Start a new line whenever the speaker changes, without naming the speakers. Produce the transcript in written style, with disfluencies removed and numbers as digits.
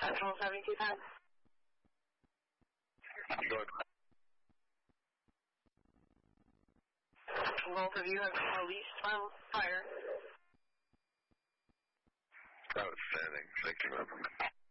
Control 7210.
Good.
Both of you have released from fire.
Outstanding. Thank you, ma'am.